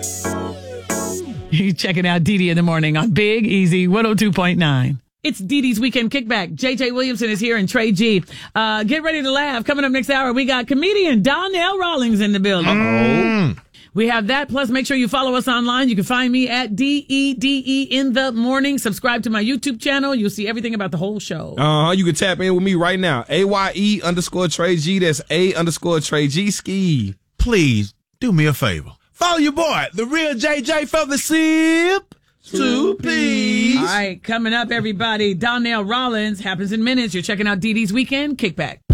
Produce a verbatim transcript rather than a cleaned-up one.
You're checking out Dee Dee in the morning on Big Easy one oh two point nine. It's Dee Dee's Weekend Kickback. J J Williamson is here and Trey G. Uh, get ready to laugh. Coming up next hour, we got comedian Donnell Rawlings in the building. Mm. We have that. Plus, make sure you follow us online. You can find me at D E D E in the morning. Subscribe to my YouTube channel. You'll see everything about the whole show. Uh-huh. You can tap in with me right now. A Y E underscore Trey G. That's A underscore Trey G. Ski. Please do me a favor. Follow your boy, the real J J from the Sip. Two P's. All right, coming up, everybody. Donnell Rawlings happens in minutes. You're checking out Dee Dee's Weekend Kickback.